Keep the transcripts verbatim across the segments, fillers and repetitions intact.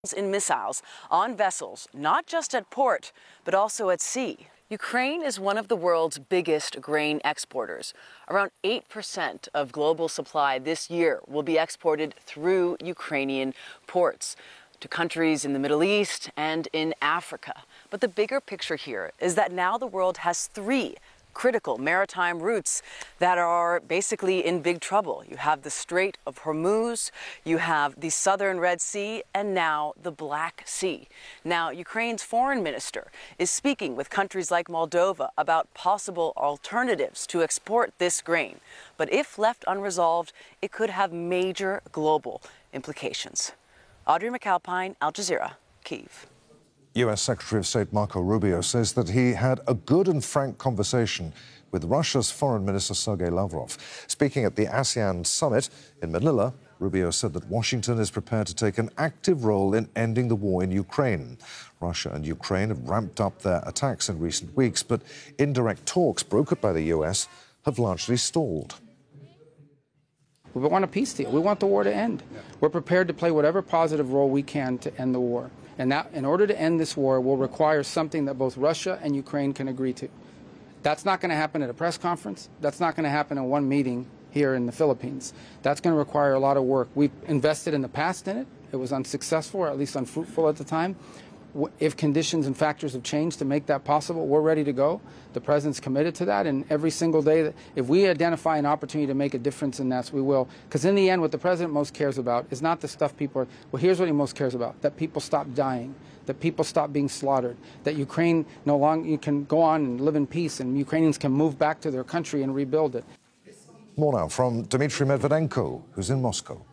in missiles on vessels, not just at port, but also at sea. Ukraine is one of the world's biggest grain exporters. Around eight percent of global supply this year will be exported through Ukrainian ports to countries in the Middle East and in Africa. But the bigger picture here is that now the world has three critical maritime routes that are basically in big trouble. You have the Strait of Hormuz, you have the southern Red Sea, and now the Black Sea. Now, Ukraine's foreign minister is speaking with countries like Moldova about possible alternatives to export this grain. But if left unresolved, it could have major global implications. Audrey McAlpine, Al Jazeera, Kyiv. U S Secretary of State Marco Rubio says that he had a good and frank conversation with Russia's Foreign Minister Sergei Lavrov. Speaking at the ASEAN summit in Manila, Rubio said that Washington is prepared to take an active role in ending the war in Ukraine. Russia and Ukraine have ramped up their attacks in recent weeks, but indirect talks brokered by the U S have largely stalled. We want a peace deal. We want the war to end. We're prepared to play whatever positive role we can to end the war. And that, in order to end this war, will require something that both Russia and Ukraine can agree to. That's not going to happen at a press conference. That's not going to happen in one meeting here in the Philippines. That's going to require a lot of work. We've invested in the past in it. It was unsuccessful, or at least unfruitful at the time. If conditions and factors have changed to make that possible, we're ready to go. The President's committed to that, and every single day, if we identify an opportunity to make a difference in that, we will. Because in the end, what the President most cares about is not the stuff people are, well, here's what he most cares about, that people stop dying, that people stop being slaughtered, that Ukraine no longer you can go on and live in peace, and Ukrainians can move back to their country and rebuild it. More now from Dmitry Medvedenko, who's in Moscow.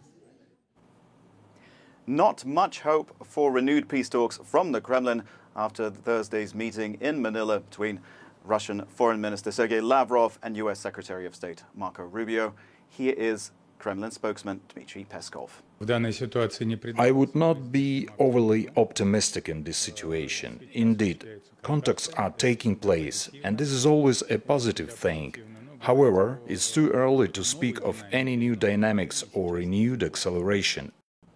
Not much hope for renewed peace talks from the Kremlin after Thursday's meeting in Manila between Russian Foreign Minister Sergei Lavrov and U S Secretary of State Marco Rubio. Here is Kremlin spokesman Dmitry Peskov. I would not be overly optimistic in this situation. Indeed, contacts are taking place, and this is always a positive thing. However, it's too early to speak of any new dynamics or renewed acceleration.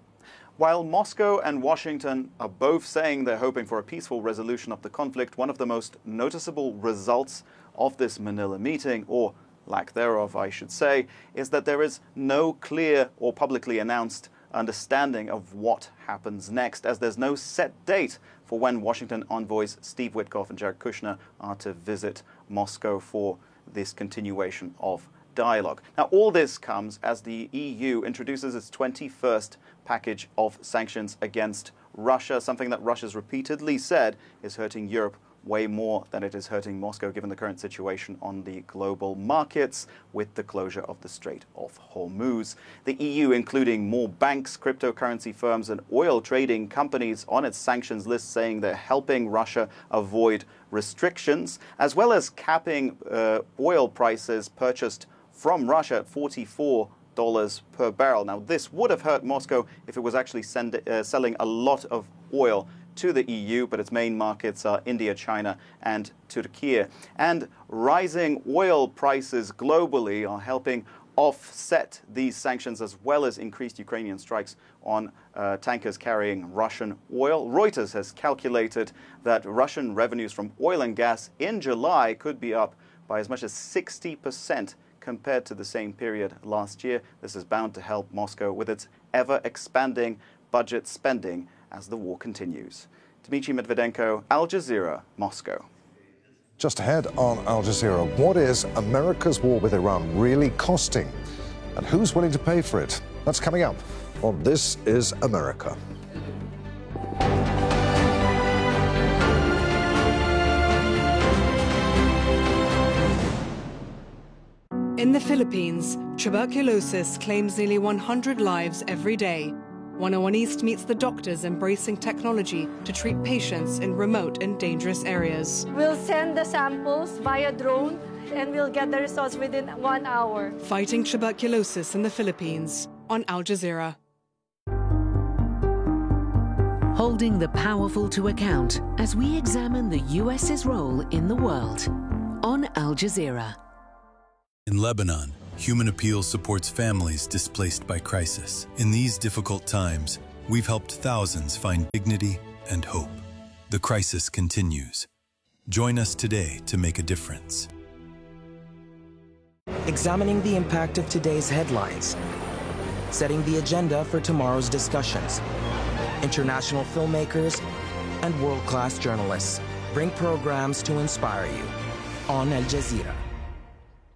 While Moscow and Washington are both saying they're hoping for a peaceful resolution of the conflict, one of the most noticeable results of this Manila meeting, or lack thereof, I should say, is that there is no clear or publicly announced understanding of what happens next, as there's no set date for when Washington envoys Steve Witkoff and Jared Kushner are to visit Moscow for this continuation of dialogue. Now, all this comes as the E U introduces its twenty-first package of sanctions against Russia, something that Russia's repeatedly said is hurting Europe way more than it is hurting Moscow, given the current situation on the global markets with the closure of the Strait of Hormuz. The E U, including more banks, cryptocurrency firms, and oil trading companies on its sanctions list, saying they're helping Russia avoid restrictions, as well as capping uh, oil prices purchased from Russia at forty-four dollars per barrel. Now, this would have hurt Moscow if it was actually send, uh, selling a lot of oil to the E U, but its main markets are India, China, and Turkey. And rising oil prices globally are helping offset these sanctions, as well as increased Ukrainian strikes on uh, tankers carrying Russian oil. Reuters has calculated that Russian revenues from oil and gas in July could be up by as much as sixty percent compared to the same period last year. This is bound to help Moscow with its ever-expanding budget spending as the war continues. Dmitry Medvedenko, Al Jazeera, Moscow. Just ahead on Al Jazeera, what is America's war with Iran really costing? And who's willing to pay for it? That's coming up on This is America. In the Philippines, tuberculosis claims nearly one hundred lives every day. one oh one East meets the doctors embracing technology to treat patients in remote and dangerous areas. We'll send the samples via drone and we'll get the results within one hour. Fighting tuberculosis in the Philippines on Al Jazeera. Holding the powerful to account as we examine the U S's role in the world on Al Jazeera. In Lebanon, Human Appeal supports families displaced by crisis. In these difficult times, we've helped thousands find dignity and hope. The crisis continues. Join us today to make a difference. Examining the impact of today's headlines, setting the agenda for tomorrow's discussions. International filmmakers and world-class journalists bring programs to inspire you on Al Jazeera.